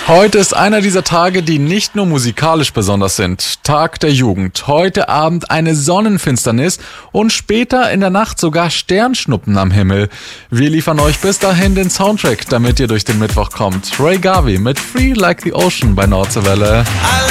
Heute ist einer dieser Tage, die nicht nur musikalisch besonders sind. Tag der Jugend. Heute Abend eine Sonnenfinsternis und später in der Nacht sogar Sternschnuppen am Himmel. Wir liefern euch bis dahin den Soundtrack, damit ihr durch den Mittwoch kommt. Ray Garvey mit Free Like the Ocean bei Nordseewelle.